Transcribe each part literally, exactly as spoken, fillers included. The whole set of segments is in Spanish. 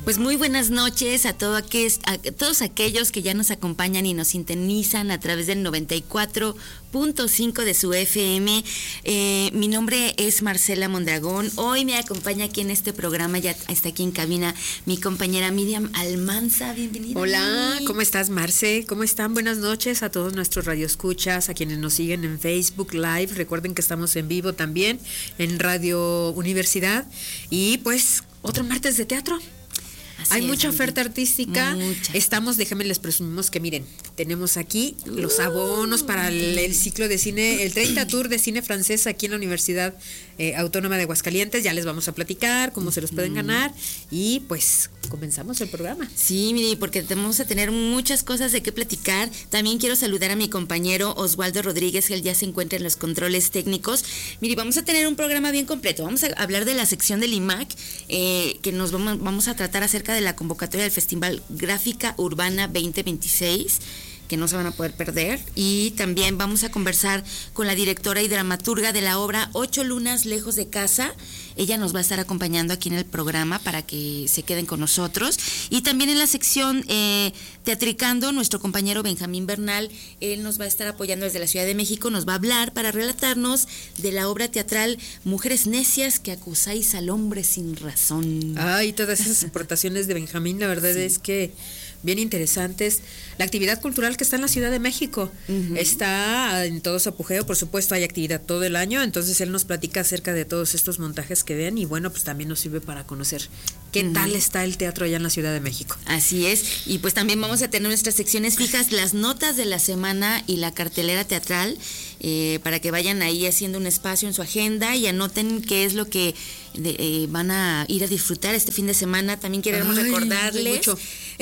Pues muy buenas noches a, todo aquel, a todos aquellos que ya nos acompañan y nos sintonizan a través del noventa y cuatro punto cinco de su F M. Eh, mi nombre es Marcela Mondragón. Hoy me acompaña aquí en este programa, ya está aquí en cabina, mi compañera Miriam Almanza. Bienvenida. Hola, ¿cómo estás, Marce? ¿Cómo están? Buenas noches a todos nuestros radioescuchas, a quienes nos siguen en Facebook Live. Recuerden que estamos en vivo también en Radio Universidad. Y pues, otro martes de teatro. Así Hay es, mucha oferta artística. Mucha. Estamos, déjenme les presumimos que miren, tenemos aquí los abonos para el, el ciclo de cine, el treinta Tour de Cine Francés aquí en la Universidad eh, Autónoma de Aguascalientes. Ya les vamos a platicar cómo se los pueden ganar y pues comenzamos el programa. Sí, mire, porque vamos a tener muchas cosas de qué platicar. También quiero saludar a mi compañero Oswaldo Rodríguez, que él ya se encuentra en los controles técnicos. Mire, vamos a tener un programa bien completo. Vamos a hablar de la sección del I M A C, eh, que nos vamos, vamos a tratar acerca de la convocatoria del Festival Gráfica Urbana veinte veintiséis, que no se van a poder perder, y también vamos a conversar con la directora y dramaturga de la obra Ocho Lunas Lejos de Casa. Ella nos va a estar acompañando aquí en el programa para que se queden con nosotros. Y también en la sección eh, Teatricando, nuestro compañero Benjamín Bernal, él nos va a estar apoyando desde la Ciudad de México, nos va a hablar para relatarnos de la obra teatral Mujeres Necias que acusáis al hombre sin razón. Ay, todas esas aportaciones de Benjamín, la verdad sí. es que bien interesantes. La actividad cultural que está en la Ciudad de México uh-huh. está en todo su apogeo, por supuesto hay actividad todo el año, entonces él nos platica acerca de todos estos montajes que ven y bueno, pues también nos sirve para conocer qué uh-huh. tal está el teatro allá en la Ciudad de México. Así es, y pues también vamos a tener nuestras secciones fijas, las notas de la semana y la cartelera teatral, eh, para que vayan ahí haciendo un espacio en su agenda y anoten qué es lo que de, eh, van a ir a disfrutar este fin de semana. También queremos Ay, recordarles mucho.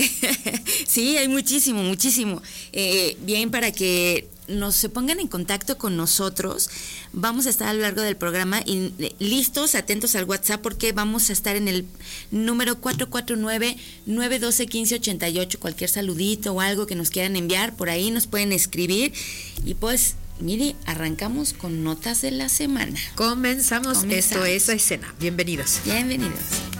Sí, hay muchísimo, muchísimo. Eh, bien, para que nos se pongan en contacto con nosotros, vamos a estar a lo largo del programa y listos, atentos al WhatsApp, porque vamos a estar en el número cuatro cuatro nueve, nueve uno dos, uno cinco ocho ocho. Cualquier saludito o algo que nos quieran enviar, por ahí nos pueden escribir. Y pues, mire, arrancamos con notas de la semana. Comenzamos, Comenzamos. Esto es La Escena. Bienvenidos. Bienvenidos.